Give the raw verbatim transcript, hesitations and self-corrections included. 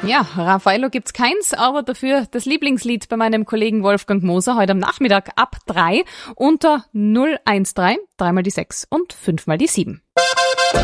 Ja, Raffaello gibt's keins, aber dafür das Lieblingslied bei meinem Kollegen Wolfgang Moser heute am Nachmittag ab drei unter null eins drei, dreimal die sechs und fünfmal die sieben.